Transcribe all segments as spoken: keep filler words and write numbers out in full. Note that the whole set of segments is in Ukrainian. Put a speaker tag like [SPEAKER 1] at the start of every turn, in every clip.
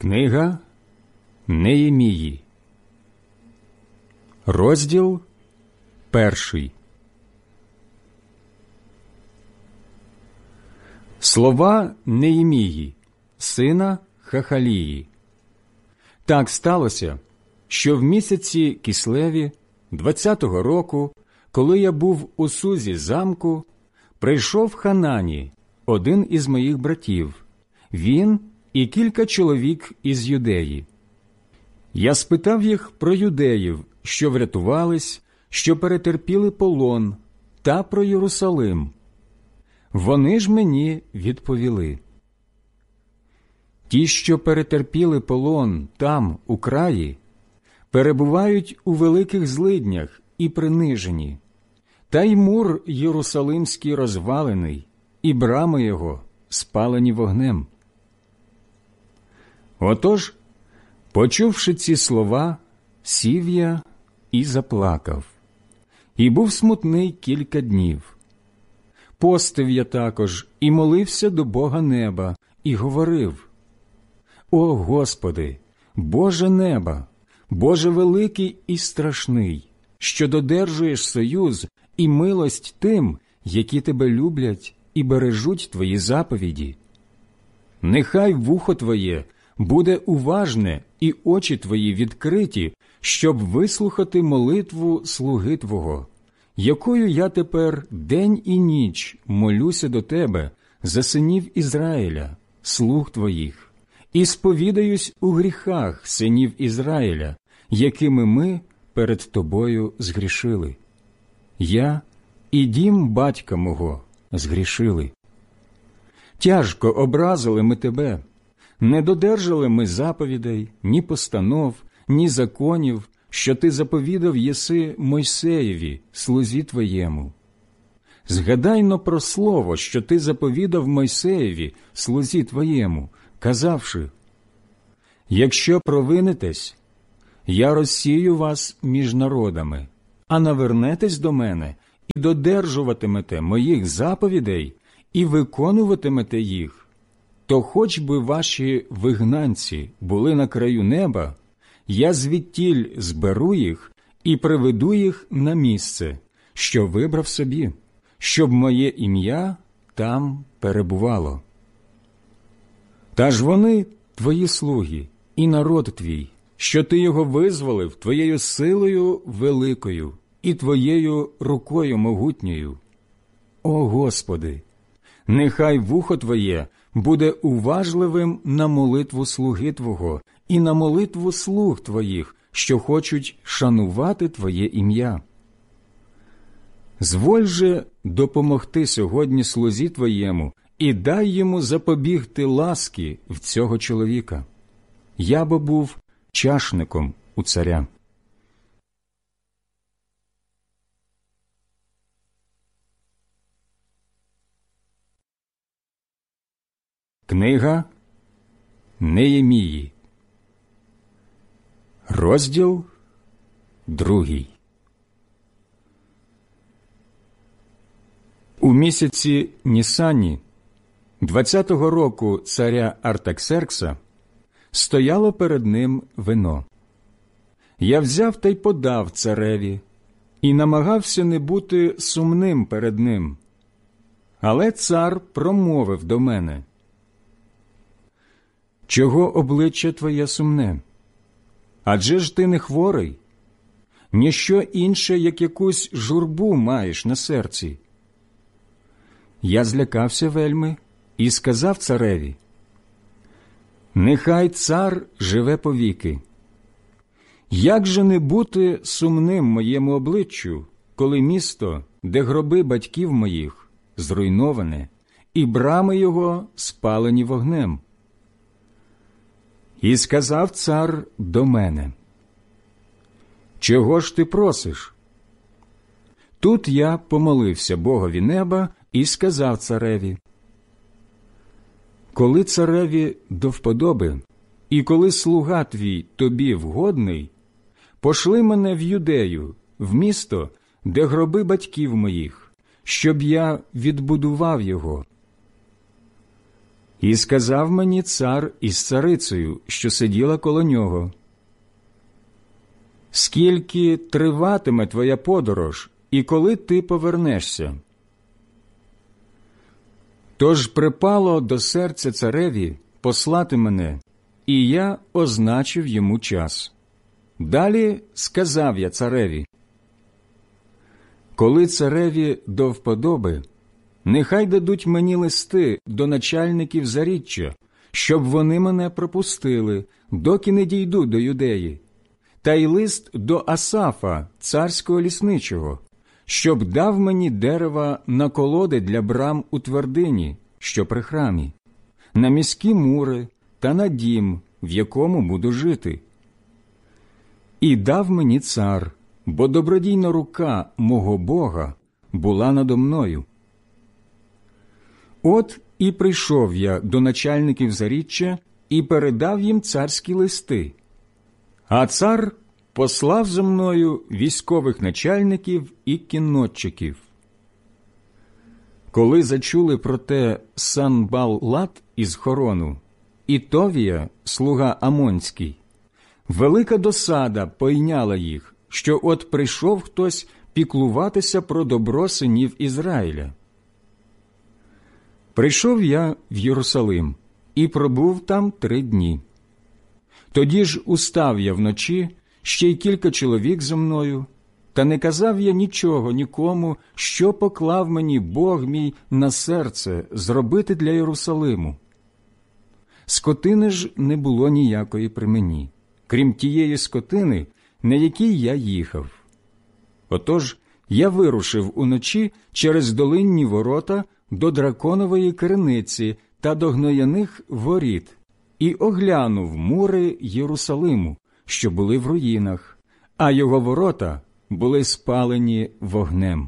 [SPEAKER 1] Книга Неємії, розділ перший. Слова Неємії, сина Хахалії. Так сталося, що в місяці Кислеві, двадцятого року, коли я був у Сузі замку, прийшов Ханані, один із моїх братів, він і кілька чоловік із Юдеї. Я спитав їх про юдеїв, що врятувались, що перетерпіли полон, та про Єрусалим. Вони ж мені відповіли: ті, що перетерпіли полон там, у краї, перебувають у великих злиднях і принижені, та й мур Єрусалимський розвалений, і брами його спалені вогнем. Отож, почувши ці слова, сів я і заплакав, і був смутний кілька днів. Постив я також і молився до Бога неба, і говорив: «О Господи, Боже неба, Боже великий і страшний, що додержуєш союз і милость тим, які Тебе люблять і бережуть Твої заповіді. Нехай вухо Твоє буде уважне і очі Твої відкриті, щоб вислухати молитву слуги Твого, якою я тепер день і ніч молюся до Тебе за синів Ізраїля, слуг Твоїх, і сповідаюсь у гріхах синів Ізраїля, якими ми перед Тобою згрішили. Я і дім батька мого згрішили. Тяжко образили ми Тебе, не додержали ми заповідей, ні постанов, ні законів, що Ти заповідав єси Мойсеєві, слузі Твоєму. Згадай-но про слово, що Ти заповідав Мойсеєві, слузі Твоєму, казавши: якщо провинитесь, я розсію вас між народами, а навернетесь до мене і додержуватимете моїх заповідей і виконуватимете їх, то хоч би ваші вигнанці були на краю неба, я звідтіль зберу їх і приведу їх на місце, що вибрав собі, щоб моє ім'я там перебувало. Та ж вони твої слуги і народ твій, що ти його визволив твоєю силою великою і твоєю рукою могутньою. О Господи, нехай вухо Твоє буде уважливим на молитву слуги Твого і на молитву слуг Твоїх, що хочуть шанувати Твоє ім'я. Зволь же допомогти сьогодні слузі Твоєму і дай йому запобігти ласки в цього чоловіка. Я бо був чашником у царя». Книга Неємії, розділ другий. У місяці Нісані, двадцятого року царя Артаксеркса, стояло перед ним вино. Я взяв та й подав цареві, і намагався не бути сумним перед ним. Але цар промовив до мене: «Чого обличчя твоє сумне? Адже ж ти не хворий? Ніщо інше, як якусь журбу маєш на серці». Я злякався вельми і сказав цареві: «Нехай цар живе повіки. Як же не бути сумним моєму обличчю, коли місто, де гроби батьків моїх, зруйноване, і брами його спалені вогнем?» І сказав цар до мене: «Чого ж ти просиш?» Тут я помолився Богові неба і сказав цареві: «Коли цареві до вподоби, і коли слуга твій тобі вгодний, пошли мене в Юдею, в місто, де гроби батьків моїх, щоб я відбудував його». І сказав мені цар із царицею, що сиділа коло нього: скільки триватиме твоя подорож, і коли ти повернешся? Тож припало до серця цареві послати мене, і я означив йому час. Далі сказав я цареві: коли цареві до вподоби, нехай дадуть мені листи до начальників заріччя, щоб вони мене пропустили, доки не дійду до Юдеї, та й лист до Асафа, царського лісничого, щоб дав мені дерева на колоди для брам у твердині, що при храмі, на міські мури та на дім, в якому буду жити. І дав мені цар, бо добродійна рука мого Бога була надо мною. От і прийшов я до начальників заріччя і передав їм царські листи. А цар послав за мною військових начальників і кіннотчиків. Коли зачули про те Санбаллат із Хорону і Товія, слуга Амонський, велика досада пойняла їх, що от прийшов хтось піклуватися про добро синів Ізраїля. Прийшов я в Єрусалим і пробув там три дні. Тоді ж устав я вночі, ще й кілька чоловік зо мною, та не казав я нічого нікому, що поклав мені Бог мій на серце зробити для Єрусалиму. Скотини ж не було ніякої при мені, крім тієї скотини, на якій я їхав. Отож я вирушив уночі через долинні ворота до драконової криниці та до гнояних воріт і оглянув мури Єрусалиму, що були в руїнах, а його ворота були спалені вогнем.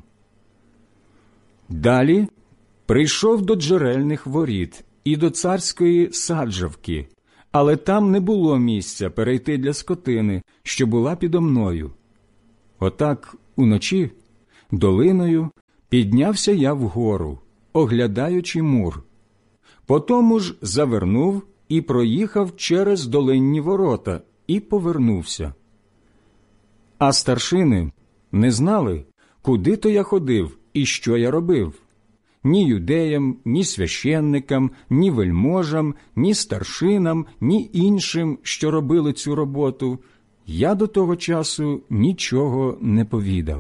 [SPEAKER 1] Далі прийшов до джерельних воріт і до царської саджавки, але там не було місця перейти для скотини, що була підо мною. Отак уночі долиною піднявся я вгору, оглядаючи мур. Потому ж завернув і проїхав через долинні ворота і повернувся. А старшини не знали, куди то я ходив і що я робив. Ні юдеям, ні священникам, ні вельможам, ні старшинам, ні іншим, що робили цю роботу, я до того часу нічого не повідав.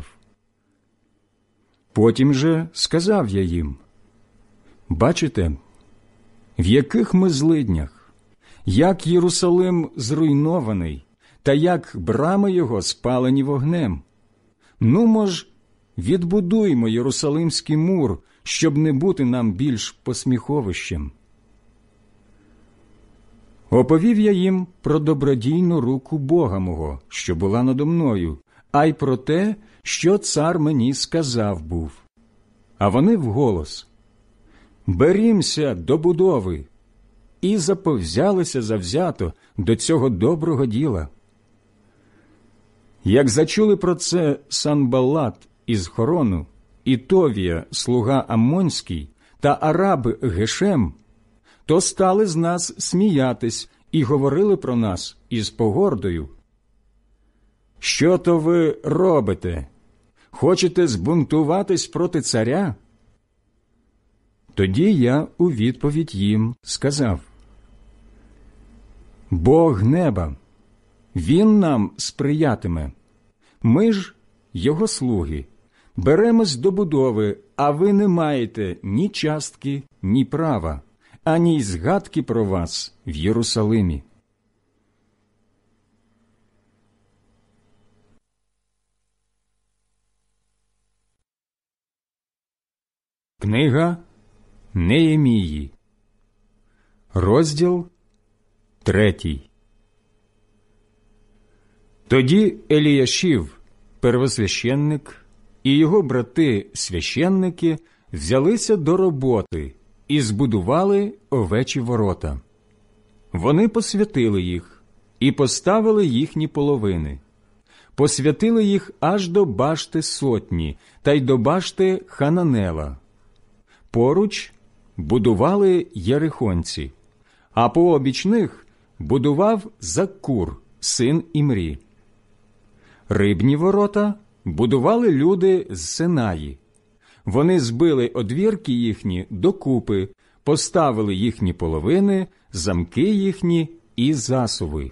[SPEAKER 1] Потім же сказав я їм: бачите, в яких ми злиднях, як Єрусалим зруйнований, та як брами його спалені вогнем. Нумо ж, відбудуймо Єрусалимський мур, щоб не бути нам більш посміховищем. Оповів я їм про добродійну руку Бога мого, що була надо мною, а й про те, що цар мені сказав був. А вони вголос: берімся до будови, і заповзялися завзято до цього доброго діла. Як зачули про це Санбаллат із Хорону, і Товія, слуга Амонський, та араб Гешем, то стали з нас сміятись і говорили про нас із погордою: що то ви робите? Хочете збунтуватись проти царя? Тоді я у відповідь їм сказав: Бог неба, Він нам сприятиме. Ми ж, Його слуги, беремось до будови, а ви не маєте ні частки, ні права, ані й згадки про вас в Єрусалимі. Книга Неємії, розділ третій. Тоді Еліяшів, первосвященник, і його брати-священники взялися до роботи і збудували овечі ворота. Вони посвятили їх і поставили їхні половини. Посвятили їх аж до башти сотні та й до башти Хананела. Поруч будували єрихонці, а пообіч них будував Заккур, син Імрі. Рибні ворота будували люди з Синаї. Вони збили одвірки їхні докупи, поставили їхні половини, замки їхні і засуви.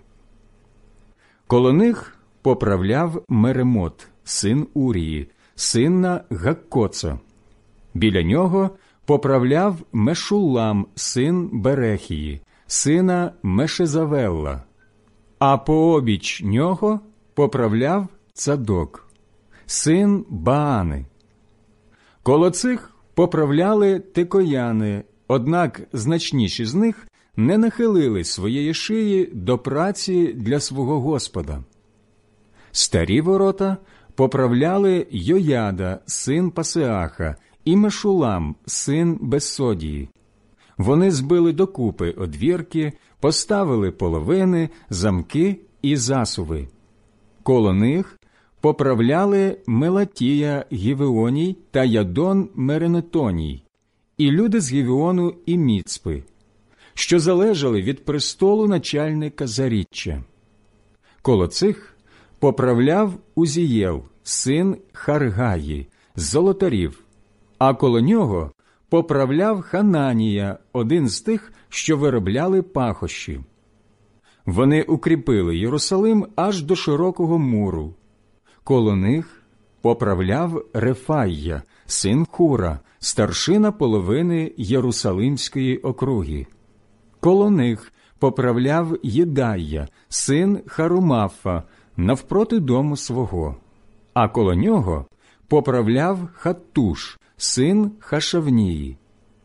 [SPEAKER 1] Коло них поправляв Меремот, син Урії, сина Гаккоца. Біля нього поправляв Мешулам, син Берехії, сина Мешезавелла, а пообіч нього поправляв Цадок, син Баани. Коло цих поправляли тикояни, однак значніші з них не нахилили своєї шиї до праці для свого Господа. Старі ворота поправляли Йояда, син Пасеаха, і Мешулам, син Бессодії. Вони збили докупи одвірки, поставили половини, замки і засуви. Коло них поправляли Мелатія Гівеоній та Ядон Меренетоній, і люди з Гівеону і Міцпи, що залежали від престолу начальника заріччя. Коло цих поправляв Узієл, син Харгаї, з золотарів, а коло нього поправляв Хананія, один з тих, що виробляли пахощі. Вони укріпили Єрусалим аж до широкого муру. Коло них поправляв Рефайя, син Хура, старшина половини Єрусалимської округи. Коло них поправляв Єдайя, син Харумафа, навпроти дому свого, а коло нього поправляв Хаттуш, син Хашавнії.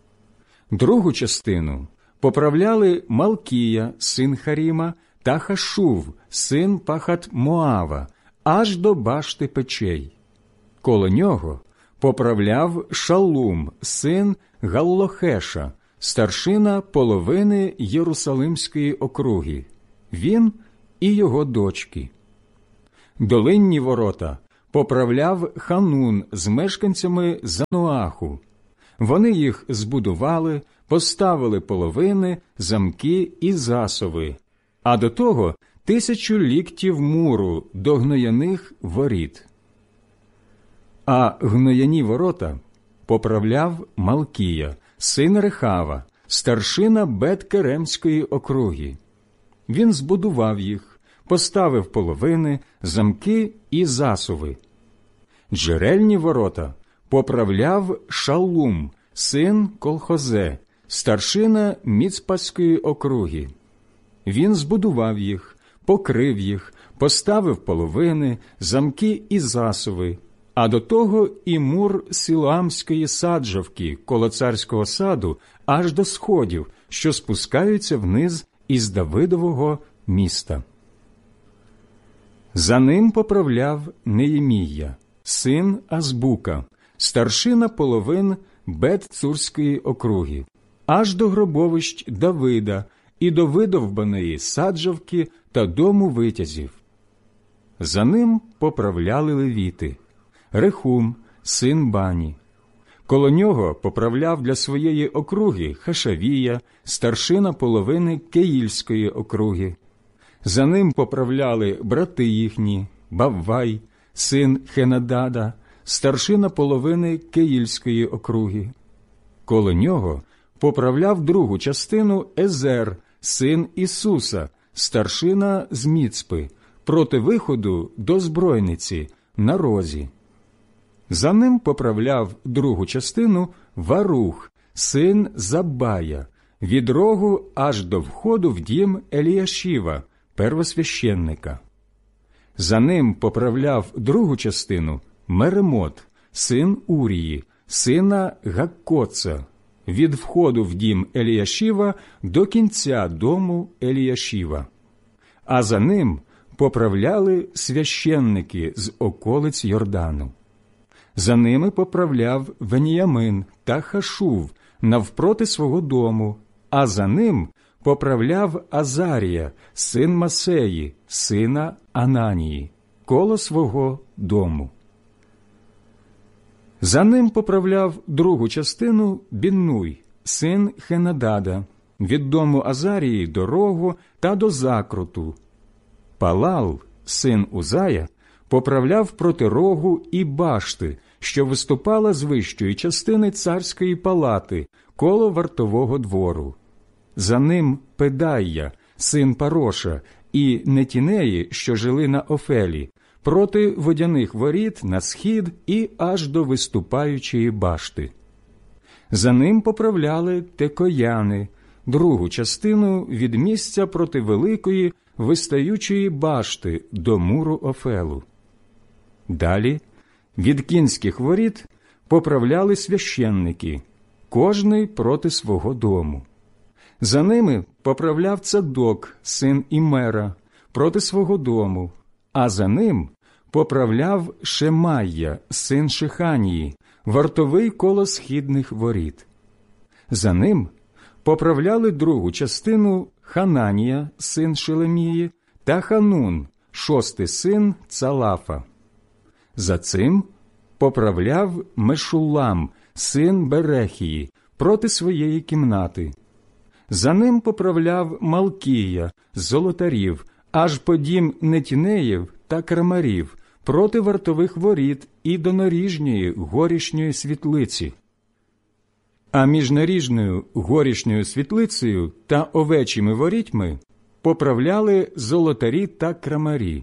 [SPEAKER 1] Другу частину поправляли Малкія, син Харіма, та Хашув, син Пахат-Моава, аж до башти печей. Коло нього поправляв Шалум, син Галлохеша, старшина половини Єрусалимської округи, він і його дочки. Долинні ворота поправляв Ханун з мешканцями Зануаху. Вони їх збудували, поставили половини, замки і засови, а до того тисячу ліктів муру до гнояних воріт. А гнояні ворота поправляв Малкія, син Рехава, старшина Бет-Керемської округи. Він збудував їх, поставив половини, замки і засуви. Джерельні ворота поправляв Шалум, син Колхозе, старшина Міцпаської округи. Він збудував їх, покрив їх, поставив половини, замки і засуви, а до того і мур Сілоамської саджавки коло царського саду аж до сходів, що спускаються вниз із Давидового міста. За ним поправляв Неємія, син Азбука, старшина половин Бет-Цурської округи, аж до гробовищ Давида і до видовбаної саджавки та дому витязів. За ним поправляли левіти, Рехум, син Бані. Коло нього поправляв для своєї округи Хашавія, старшина половини Кеїльської округи. За ним поправляли брати їхні, Баввай, син Хенадада, старшина половини Кеїльської округи. Коло нього поправляв другу частину Езер, син Ісуса, старшина з Міцпи, проти виходу до збройниці на розі. За ним поправляв другу частину Варух, син Забая, від рогу аж до входу в дім Еліашіва, первосвященника. За ним поправляв другу частину Меремот, син Урії, сина Гаккоца, від входу в дім Еліашіва до кінця дому Еліашіва. А за ним поправляли священники з околиць Йордану. За ними поправляв Веніямин та Хашув навпроти свого дому, а за ним поправляв Азарія, син Масеї, сина Ананії, коло свого дому. За ним поправляв другу частину Біннуй, син Хенадада, від дому Азарії до Рогу та до Закруту. Палал, син Узая, поправляв проти Рогу і башти, що виступала з вищої частини царської палати, коло вартового двору. За ним Педайя, син Пароша, і Нетінеї, що жили на Офелі, проти водяних воріт на схід і аж до виступаючої башти. За ним поправляли текояни, другу частину від місця проти великої вистаючої башти до муру Офелу. Далі від кінських воріт поправляли священники, кожний проти свого дому. За ними поправляв Цадок, син Імера, проти свого дому, а за ним поправляв Шемайя, син Шиханії, вартовий коло східних воріт. За ним поправляли другу частину Хананія, син Шелемії, та Ханун, шостий син Цалафа. За цим поправляв Мешулам, син Берехії, проти своєї кімнати. За ним поправляв Малкія з золотарів, аж по дім Нетінеїв та Крамарів, проти вартових воріт і до наріжньої горішньої світлиці. А між наріжною горішньою світлицею та овечими ворітьми поправляли золотарі та крамарі.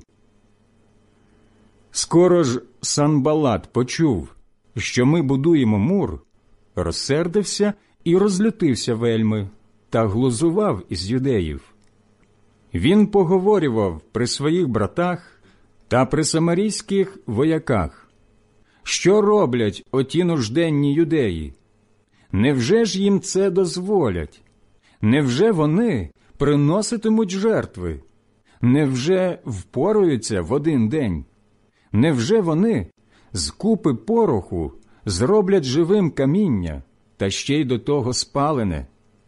[SPEAKER 1] Скоро ж Санбалат почув, що ми будуємо мур, розсердився і розлютився вельми, та глузував із юдеїв. Він поговорював при своїх братах та при самарійських вояках. Що роблять оті нужденні юдеї? Невже ж їм це дозволять? Невже вони приноситимуть жертви? Невже впораються в один день? Невже вони з купи пороху зроблять живим каміння, та ще й до того спалене?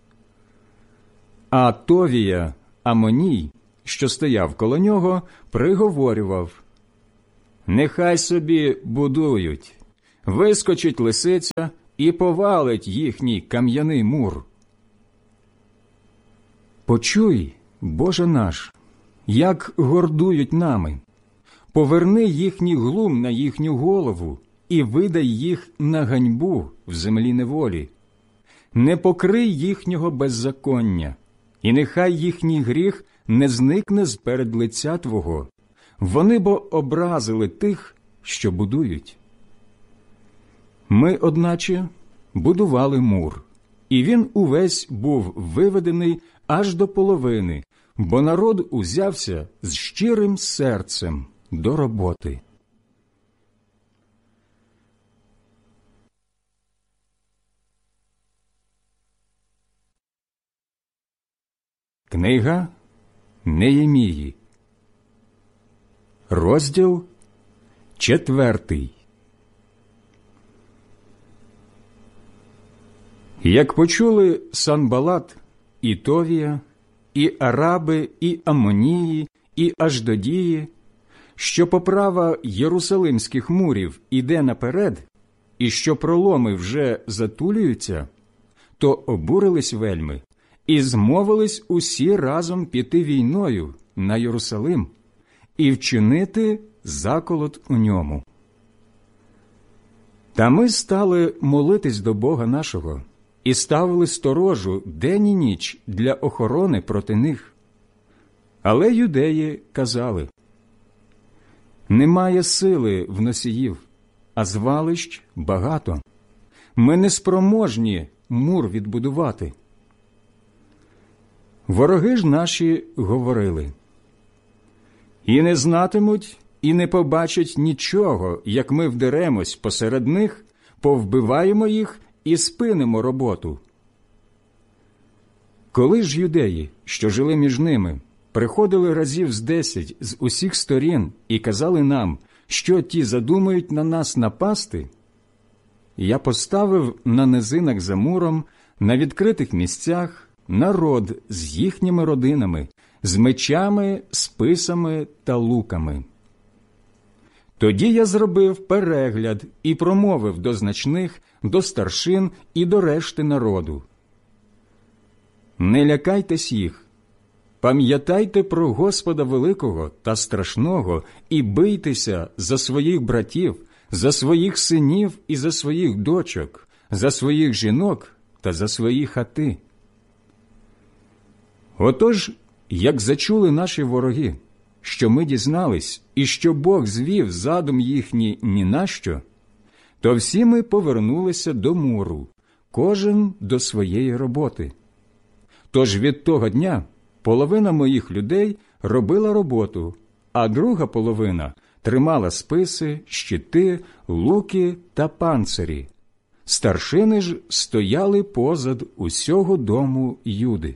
[SPEAKER 1] А Товія, Амоній, що стояв коло нього, приговорював: «Нехай собі будують, вискочить лисиця і повалить їхній кам'яний мур». Почуй, Боже наш, як гордують нами. Поверни їхній глум на їхню голову і видай їх на ганьбу в землі неволі. Не покрий їхнього беззаконня, і нехай їхній гріх не зникне з перед лиця Твого. Вони бо образили тих, що будують. Ми, одначе, будували мур, і він увесь був виведений аж до половини, бо народ узявся з щирим серцем до роботи. Книга Неємії, розділ четвертий. Як почули Санбалат, і Товія, і араби, і Амонії, і Аждодії, що поправа єрусалимських мурів іде наперед, і що проломи вже затулюються, то обурились вельми і змовились усі разом піти війною на Єрусалим і вчинити заколот у ньому. Та ми стали молитись до Бога нашого і ставили сторожу день і ніч для охорони проти них. Але юдеї казали: «Немає сили в носіїв, а звалищ багато. Ми не спроможні мур відбудувати». Вороги ж наші говорили: «І не знатимуть, і не побачать нічого, як ми вдеремось посеред них, повбиваємо їх і спинимо роботу». Коли ж юдеї, що жили між ними, приходили разів з десять з усіх сторін і казали нам, що ті задумають на нас напасти, я поставив на низинах за муром, на відкритих місцях, народ з їхніми родинами, з мечами, списами та луками. Тоді я зробив перегляд і промовив до значних, до старшин і до решти народу, Не лякайтесь їх. Пам'ятайте про Господа великого та страшного і бийтеся за своїх братів, за своїх синів і за своїх дочок, за своїх жінок та за свої хати. Отож, як зачули наші вороги, що ми дізнались, і що Бог звів задум їхній ні на що, то всі ми повернулися до муру, кожен до своєї роботи. Тож від того дня половина моїх людей робила роботу, а друга половина тримала списи, щити, луки та панцирі. Старшини ж стояли позад усього дому Юди.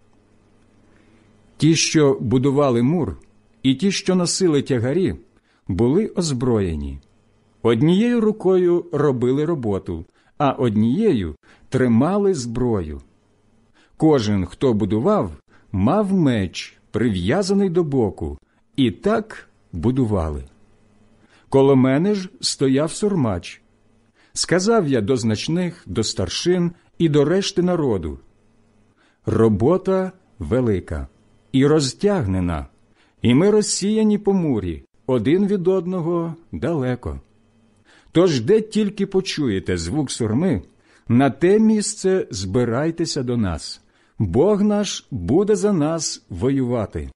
[SPEAKER 1] Ті, що будували мур, і ті, що носили тягарі, були озброєні. Однією рукою робили роботу, а однією тримали зброю. Кожен, хто будував, мав меч, прив'язаний до боку, і так будували. Коло мене ж стояв сурмач. Сказав я до значних, до старшин і до решти народу: робота велика і розтягнена, і ми розсіяні по мурі, один від одного далеко. Тож де тільки почуєте звук сурми, на те місце збирайтеся до нас. Бог наш буде за нас воювати.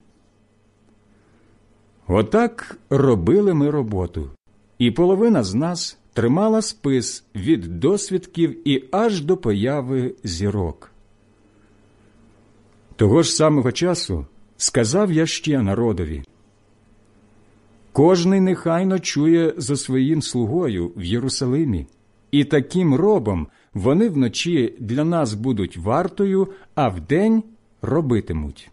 [SPEAKER 1] Отак робили ми роботу, і половина з нас тримала спис від досвідків і аж до появи зірок. Того ж самого часу сказав я ще народові: кожний нехай ночує за своїм слугою в Єрусалимі, і таким робом вони вночі для нас будуть вартою, а вдень робитимуть.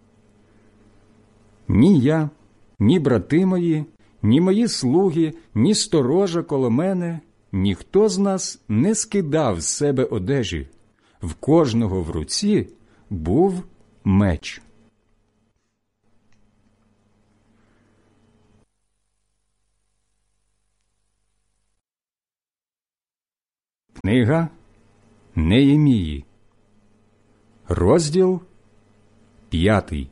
[SPEAKER 1] Ні я, ні брати мої, ні мої слуги, ні сторожа коло мене, ніхто з нас не скидав з себе одежі. В кожного в руці був меч. Книга Неємії, розділ п'ятий.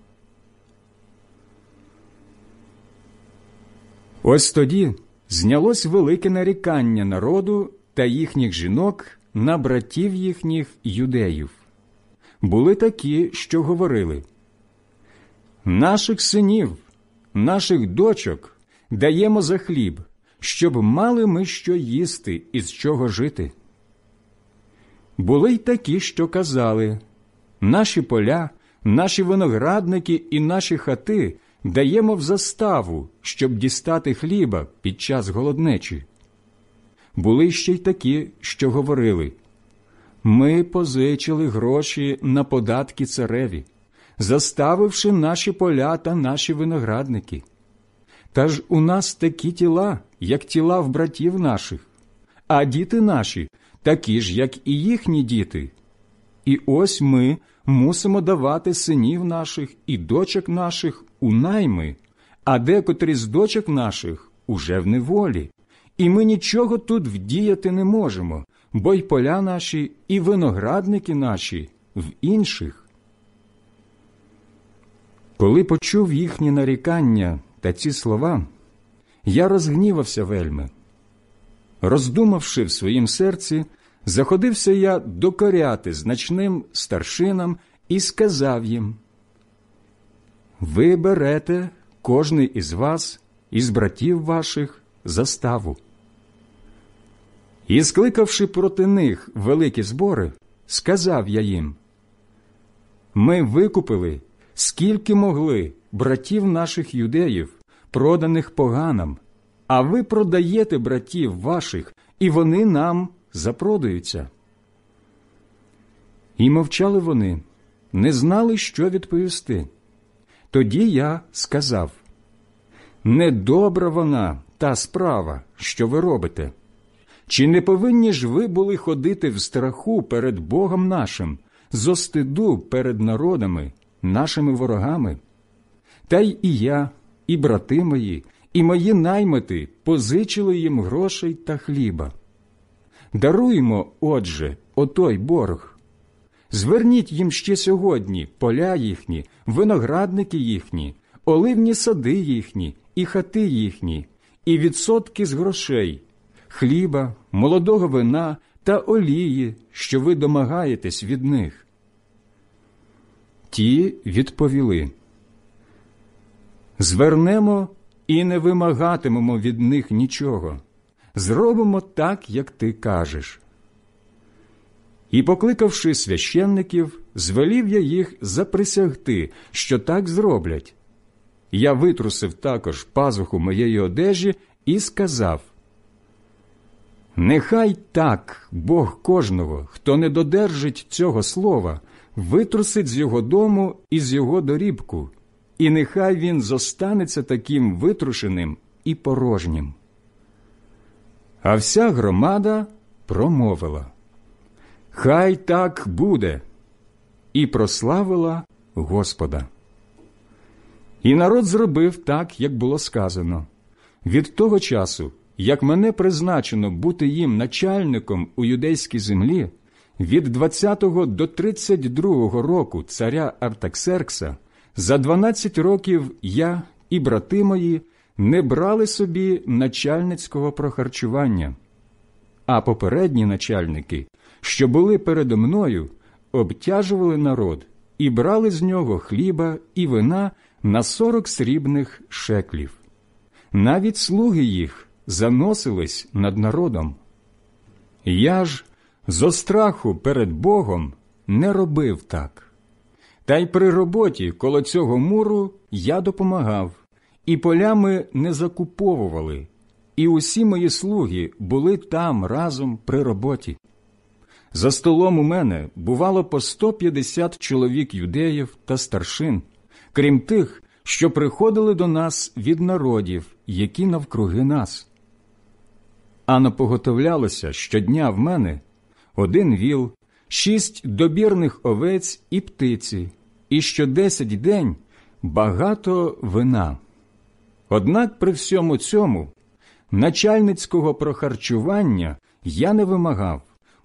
[SPEAKER 1] Ось тоді знялось велике нарікання народу та їхніх жінок на братів їхніх юдеїв. Були такі, що говорили: наших синів, наших дочок даємо за хліб, щоб мали ми що їсти і з чого жити. Були й такі, що казали: наші поля, наші виноградники і наші хати даємо в заставу, щоб дістати хліба під час голоднечі. Були ще й такі, що говорили: ми позичили гроші на податки цареві, заставивши наші поля та наші виноградники. Та ж у нас такі тіла, як тіла в братів наших, а діти наші такі ж, як і їхні діти. І ось ми мусимо давати синів наших і дочок наших у найми, а декотрі з дочок наших уже в неволі. І ми нічого тут вдіяти не можемо, бо й поля наші, і виноградники наші в інших. Коли почув їхні нарікання та ці слова, я розгнівався вельми. Роздумавши в своїм серці, заходився я докоряти значним старшинам і сказав їм: ви берете, кожний із вас, із братів ваших, заставу. І, скликавши проти них великі збори, сказав я їм: ми викупили, скільки могли, братів наших юдеїв, проданих поганам, а ви продаєте братів ваших, і вони нам запродаються. І мовчали вони, не знали, що відповісти. Тоді я сказав: недобра вона, та справа, що ви робите. Чи не повинні ж ви були ходити в страху перед Богом нашим, зо стиду перед народами, нашими ворогами? Та й і я, і брати мої, і мої наймити позичили їм грошей та хліба. Даруймо, отже, отой борг. Зверніть їм ще сьогодні поля їхні, виноградники їхні, оливні сади їхні і хати їхні, і відсотки з грошей, хліба, молодого вина та олії, що ви домагаєтесь від них». Ті відповіли: «Звернемо і не вимагатимемо від них нічого. Зробимо так, як ти кажеш». І, покликавши священників, звелів я їх заприсягти, що так зроблять. Я витрусив також пазуху моєї одежі і сказав: «Нехай так Бог кожного, хто не додержить цього слова, витрусить з його дому і з його дорібку, і нехай він зостанеться таким витрушеним і порожнім». А вся громада промовила: «Хай так буде», і прославила Господа. І народ зробив так, як було сказано. Від того часу, як мене призначено бути їм начальником у юдейській землі, від двадцятого до тридцять другого року царя Артаксеркса, за дванадцять років я і брати мої не брали собі начальницького прохарчування, а попередні начальники, що були передо мною, обтяжували народ і брали з нього хліба і вина на сорок срібних шеклів. Навіть слуги їх заносились над народом. Я ж зо страху перед Богом не робив так. Та й при роботі коло цього муру я допомагав, і полями не закуповували, і усі мої слуги були там разом при роботі. За столом у мене бувало по сто п'ятдесят чоловік юдеїв та старшин, крім тих, що приходили до нас від народів, які навкруги нас. А напоготовлялося щодня в мене один віл, шість добірних овець і птиці, і що десять день багато вина. Однак при всьому цьому начальницького прохарчування я не вимагав,